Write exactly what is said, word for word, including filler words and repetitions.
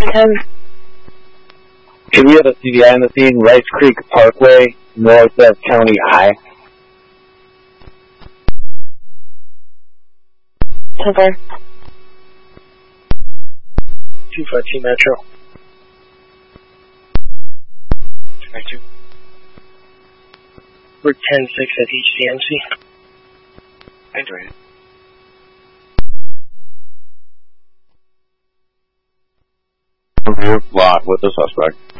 ten. Could we have a C V I on the scene, Rice Creek Parkway, north of County I? ten four. two five two Metro. Thank you. We're ten six at H C M C. Android. Lot with the suspect.